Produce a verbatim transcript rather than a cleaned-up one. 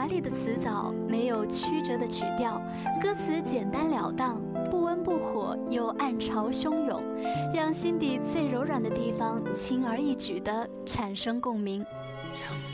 华丽的词藻，没有曲折的曲调，歌词简单了当，不温不火又暗潮汹涌，让心底最柔软的地方轻而易举地产生共鸣。 将